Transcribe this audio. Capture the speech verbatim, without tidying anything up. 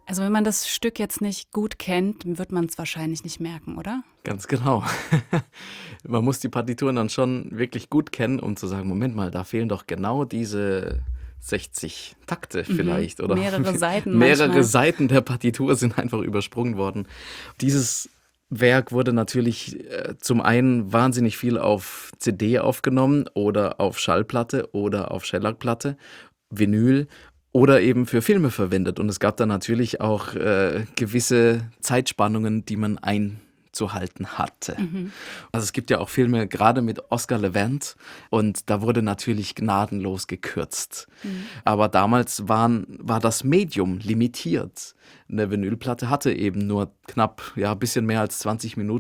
Also wenn man das Stück jetzt nicht gut kennt, wird man es wahrscheinlich nicht merken, oder? Ganz genau. Man muss die Partituren dann schon wirklich gut kennen, um zu sagen, Moment mal, da fehlen doch genau diese sechzig Takte Mhm. vielleicht oder Mehrere Seiten mehrere manchmal. Seiten der Partitur sind einfach übersprungen worden. Dieses Werk wurde natürlich äh, zum einen wahnsinnig viel auf C D aufgenommen oder auf Schallplatte oder auf Schellackplatte, Vinyl oder eben für Filme verwendet. Und es gab dann natürlich auch äh, gewisse Zeitspannungen, die man einzuhalten hatte. Mhm. Also es gibt ja auch Filme, gerade mit Oscar Levant, und da wurde natürlich gnadenlos gekürzt. Mhm. Aber damals waren, war das Medium limitiert. Eine Vinylplatte hatte eben nur knapp, ja, ein bisschen mehr als zwanzig Minuten